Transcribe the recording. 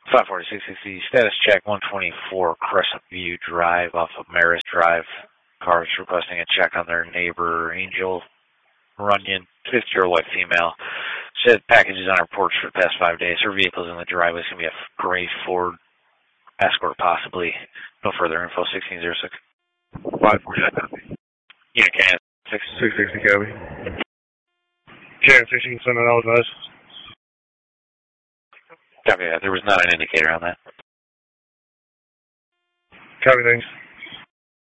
54660, status check 124 Crescent View Drive off of Maris Drive. Cars requesting a check on their neighbor, Angel Runyon, 50-year-old white female. Said packages on her porch for the past 5 days. Her vehicle's in the driveway. It's going to be a gray Ford Escort, possibly. No further info, 1606. 540. Unit can 660 copy. Can 16 send an advice. Copy that. There was not an indicator on that. Copy, thanks.